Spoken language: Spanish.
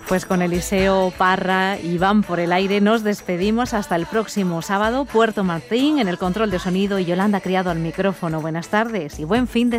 Pues con Eliseo Parra y Van por el aire nos despedimos hasta el próximo sábado. Puerto Martín en el control de sonido y Yolanda Criado al micrófono. Buenas tardes y buen fin de